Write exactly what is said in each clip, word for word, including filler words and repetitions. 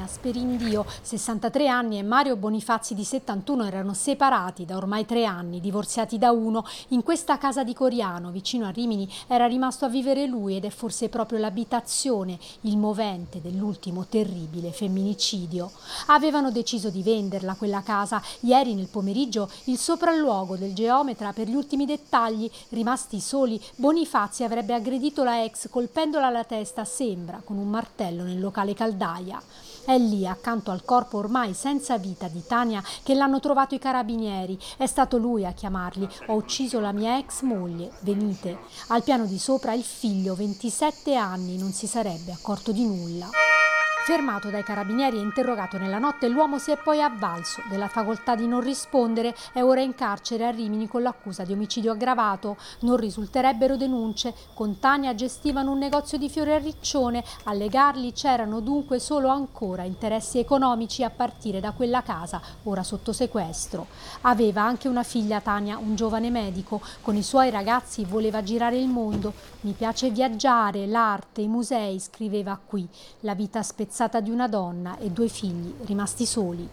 Tania Sperindio, sessantatré anni, e Mario Bonifazzi di settantuno erano separati da ormai tre anni, divorziati da uno. In questa casa di Coriano, vicino a Rimini, era rimasto a vivere lui ed è forse proprio l'abitazione il movente dell'ultimo terribile femminicidio. Avevano deciso di venderla quella casa. Ieri nel pomeriggio il sopralluogo del geometra per gli ultimi dettagli. Rimasti soli, Bonifazzi avrebbe aggredito la ex colpendola alla testa, sembra, con un martello nel locale caldaia. È lì, accanto al corpo ormai senza vita di Tania, che l'hanno trovato i carabinieri. È stato lui a chiamarli: ho ucciso la mia ex moglie, venite. Al piano di sopra il figlio, ventisette anni, non si sarebbe accorto di nulla. Fermato dai carabinieri e interrogato nella notte, l'uomo si è poi avvalso della facoltà di non rispondere. È ora in carcere a Rimini con l'accusa di omicidio aggravato. Non risulterebbero denunce. Con Tania gestivano un negozio di fiori a Riccione. A legarli c'erano dunque solo ancora interessi economici, a partire da quella casa, ora sotto sequestro. Aveva anche una figlia, Tania, un giovane medico. Con i suoi ragazzi voleva girare il mondo. Mi piace viaggiare, l'arte, i musei, scriveva qui. La vita spezzata di una donna e due figli rimasti soli.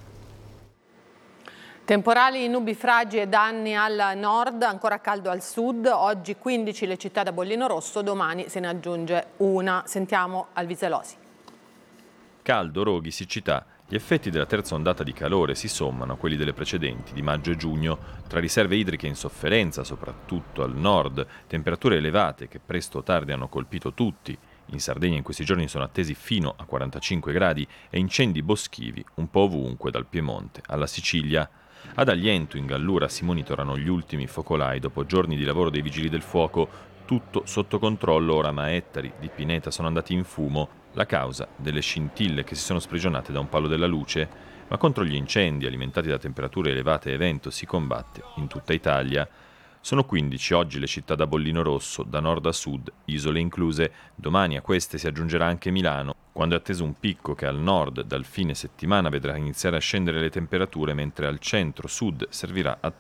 Temporali, nubifragi e danni al nord, ancora caldo al sud. Oggi quindici le città da bollino rosso, domani se ne aggiunge una. Sentiamo Alviselosi. Caldo, roghi, siccità. Gli effetti della terza ondata di calore si sommano a quelli delle precedenti di maggio e giugno, tra riserve idriche in sofferenza, soprattutto al nord, temperature elevate che presto o tardi hanno colpito tutti. In Sardegna in questi giorni sono attesi fino a quarantacinque gradi e incendi boschivi un po' ovunque, dal Piemonte alla Sicilia. Ad Agliento, in Gallura, si monitorano gli ultimi focolai dopo giorni di lavoro dei vigili del fuoco. Tutto sotto controllo ora, ma ettari di pineta sono andati in fumo. La causa delle scintille che si sono sprigionate da un palo della luce. Ma contro gli incendi alimentati da temperature elevate e vento si combatte in tutta Italia. Sono quindici oggi le città da bollino rosso, da nord a sud, isole incluse. Domani a queste si aggiungerà anche Milano, quando è atteso un picco che al nord dal fine settimana vedrà iniziare a scendere le temperature, mentre al centro-sud servirà a